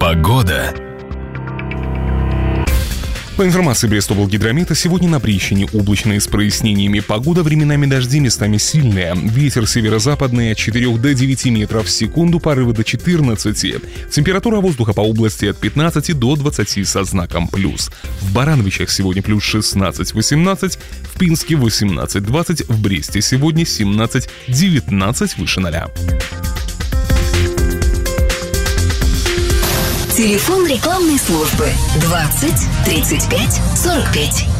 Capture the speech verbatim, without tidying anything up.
Погода. По информации Брест-Облгидромета, сегодня на Прищине облачно и с прояснениями. Погода временами дожди, местами сильная. Ветер северо-западный от четырёх до девяти метров в секунду, порывы до четырнадцати. Температура воздуха по области от пятнадцати до двадцати со знаком плюс. В Барановичах сегодня плюс шестнадцать-восемнадцать, в Пинске восемнадцать-двадцать, в Бресте сегодня семнадцать-девятнадцать выше ноля. Телефон рекламной службы двадцать тридцать пять сорок пять.